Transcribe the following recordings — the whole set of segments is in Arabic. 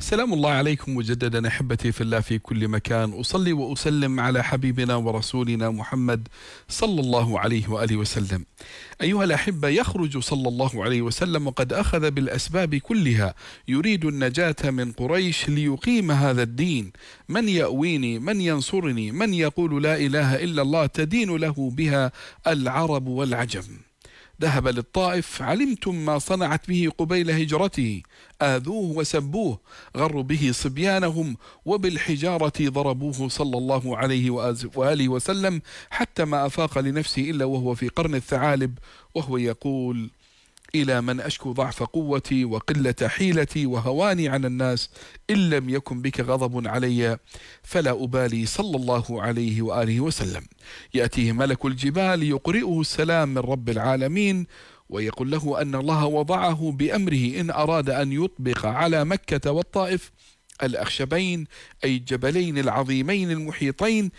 سلام الله عليكم مجددا أحبتي في الله في كل مكان. أصلي وأسلم على حبيبنا ورسولنا محمد صلى الله عليه وآله وسلم. أيها الأحبة، يخرج صلى الله عليه وسلم وقد أخذ بالأسباب كلها يريد النجاة من قريش ليقيم هذا الدين. من يأويني؟ من ينصرني؟ من يقول لا إله إلا الله تدين له بها العرب والعجم. ذهب للطائف، علمتم ما صنعت به قبيل هجرته، آذوه وسبوه، غروا به صبيانهم وبالحجارة ضربوه صلى الله عليه وآله وسلم حتى ما أفاق لنفسه إلا وهو في قرن الثعالب، وهو يقول: إلى من أشكو ضعف قوتي وقلة حيلتي وهواني على الناس، إن لم يكن بك غضب علي فلا أبالي صلى الله عليه وآله وسلم. يأتيه ملك الجبال يقرئه السلام من رب العالمين ويقول له أن الله وضعه بأمره إن أراد أن يطبق على مكة والطائف الأخشبين، أي الجبلين العظيمين المحيطين،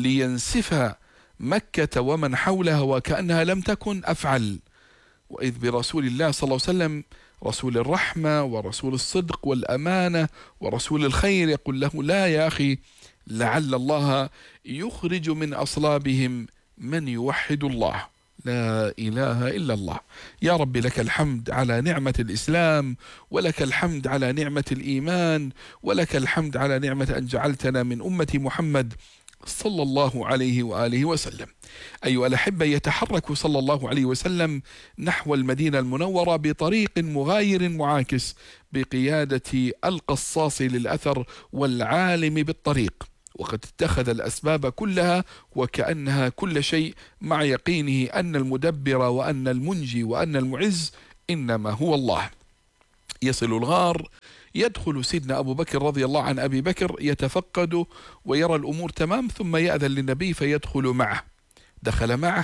لينسف مكة ومن حولها وكأنها لم تكن أفعل. وإذ برسول الله صلى الله عليه وسلم رسول الرحمة ورسول الصدق والأمانة ورسول الخير يقول له: لا يا أخي، لعل الله يخرج من أصلابهم من يوحد الله. لا إله إلا الله. يا رب لك الحمد على نعمة الإسلام، ولك الحمد على نعمة الإيمان، ولك الحمد على نعمة أن جعلتنا من أمة محمد صلى الله عليه وآله وسلم. أيها الأحبة، يتحرك صلى الله عليه وسلم نحو المدينة المنورة بطريق مغاير معاكس بقيادة القصاص للأثر والعالم بالطريق، وقد اتخذ الأسباب كلها وكأنها كل شيء، مع يقينه أن المدبر وأن المنجي وأن المعز إنما هو الله. يصل الغار، يدخل سيدنا أبو بكر رضي الله عن أبي بكر يتفقد ويرى الأمور تمام، ثم يأذن للنبي فيدخل معه. دخل معه،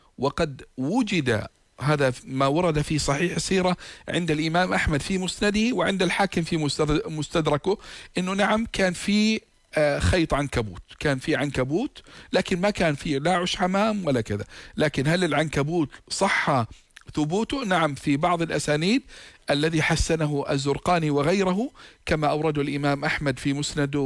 وقد وجد هذا ما ورد في صحيح السيرة عند الإمام أحمد في مسنده وعند الحاكم في مستدركه، إنه نعم كان في خيط عنكبوت، كان في عنكبوت، لكن ما كان فيه لا عش حمام ولا كذا. لكن هل العنكبوت صح ثبوته؟ نعم، في بعض الأسانيد الذي حسنه الزرقاني وغيره كما أورده الإمام أحمد في مسنده